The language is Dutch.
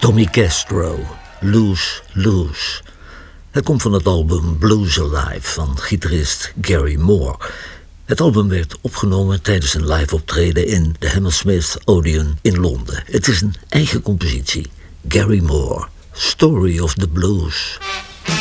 Tommy Castro, Lose, Lose. Het komt van het album Blues Alive van gitarist Gary Moore. Het album werd opgenomen tijdens een live optreden in de Hammersmith Odeon in Londen. Het is een eigen compositie. Gary Moore, Story of the Blues.